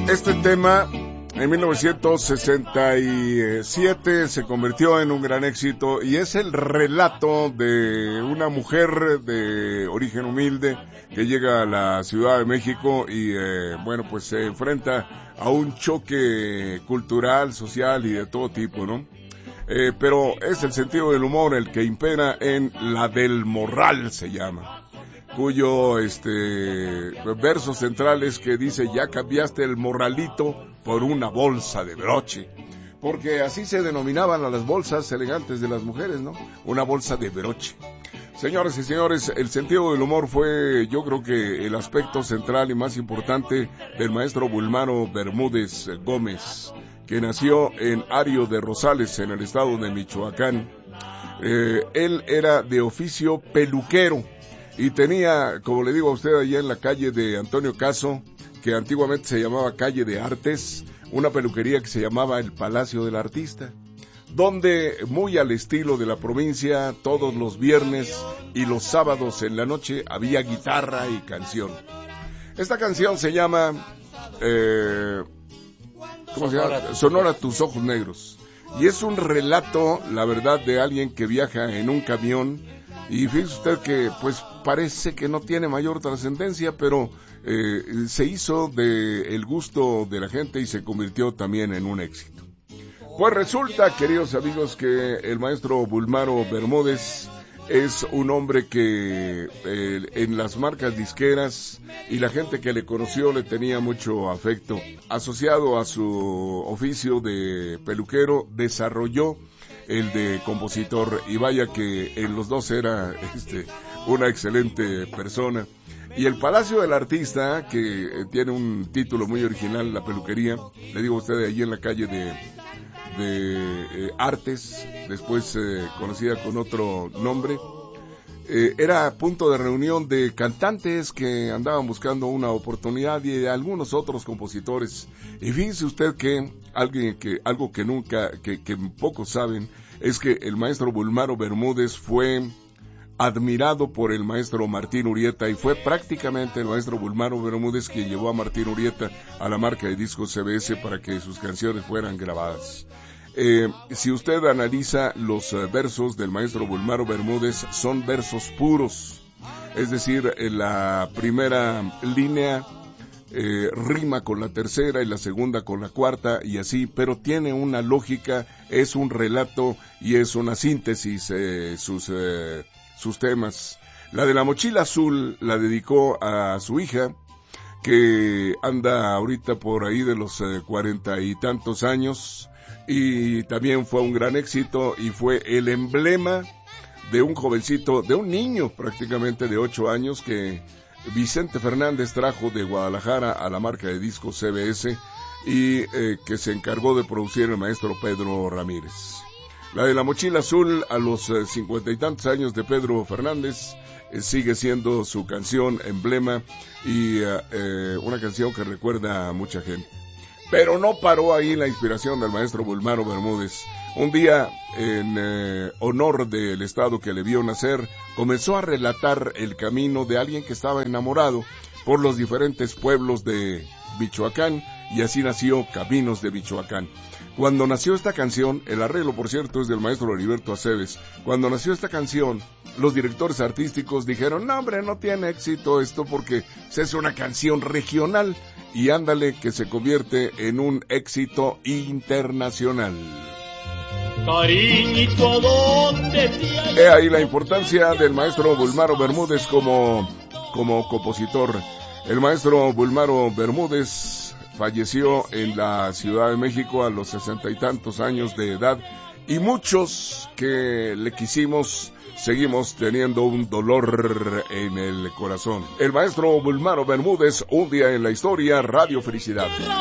Este tema en 1967 se convirtió en un gran éxito y es el relato de una mujer de origen humilde que llega a la Ciudad de México y pues se enfrenta a un choque cultural, social y de todo tipo, ¿no? Pero es el sentido del humor el que impera en La del Morral, se llama, cuyo verso central es que dice: ya cambiaste el morralito por una bolsa de broche, porque así se denominaban a las bolsas elegantes de las mujeres, ¿no? Una bolsa de broche. Señoras y señores, el sentido del humor fue, yo creo que el aspecto central y más importante del maestro Bulmaro Bermúdez Gómez, que nació en Ario de Rosales, en el estado de Michoacán. Él era de oficio peluquero y tenía, como le digo a usted, allá en la calle de Antonio Caso, que antiguamente se llamaba Calle de Artes, una peluquería que se llamaba el Palacio del Artista, donde, muy al estilo de la provincia, todos los viernes y los sábados en la noche había guitarra y canción. Esta canción se llama ¿cómo se llama? Sonora tus ojos negros, y es un relato, la verdad, de alguien que viaja en un camión. Y fíjese usted que pues parece que no tiene mayor trascendencia, pero se hizo de el gusto de la gente y se convirtió también en un éxito. Pues resulta, queridos amigos, que el maestro Bulmaro Bermúdez es un hombre que en las marcas disqueras y la gente que le conoció le tenía mucho afecto. Asociado a su oficio de peluquero, desarrolló el de compositor, y vaya que en los dos era una excelente persona. Y el Palacio del Artista, que tiene un título muy original, la peluquería, le digo a usted, allí en la calle de Artes, después conocida con otro nombre, era punto de reunión de cantantes que andaban buscando una oportunidad y de algunos otros compositores. Y fíjese usted que algo que pocos saben es que el maestro Bulmaro Bermúdez fue admirado por el maestro Martín Urieta, y fue prácticamente el maestro Bulmaro Bermúdez quien llevó a Martín Urieta a la marca de discos CBS para que sus canciones fueran grabadas. Si usted analiza los versos del maestro Bulmaro Bermúdez, son versos puros, es decir, la primera línea rima con la tercera y la segunda con la cuarta y así, pero tiene una lógica, es un relato y es una síntesis sus temas. La de La Mochila Azul la dedicó a su hija, que anda ahorita por ahí de los 40 y tantos años, y también fue un gran éxito y fue el emblema de un jovencito, de un niño prácticamente de 8 años que Vicente Fernández trajo de Guadalajara a la marca de discos CBS y que se encargó de producir el maestro Pedro Ramírez. La de La Mochila Azul, a los 50 y tantos años de Pedro Fernández, sigue siendo su canción emblema y una canción que recuerda a mucha gente. Pero no paró ahí la inspiración del maestro Bulmaro Bermúdez. Un día, en honor del estado que le vio nacer, comenzó a relatar el camino de alguien que estaba enamorado por los diferentes pueblos de Michoacán, y así nació Caminos de Michoacán. Cuando nació esta canción, el arreglo, por cierto, es del maestro Heriberto Aceves. Cuando nació esta canción, los directores artísticos dijeron: no, hombre, no tiene éxito esto porque es una canción regional. Y ándale que se convierte en un éxito internacional. Cariñito, ¿dónde te hay? He ahí la importancia del maestro Bulmaro Bermúdez como compositor. El maestro Bulmaro Bermúdez falleció en la Ciudad de México a los 60 y tantos años de edad, y muchos que le quisimos seguimos teniendo un dolor en el corazón. El maestro Bulmaro Bermúdez, un día en la historia, Radio Felicidad.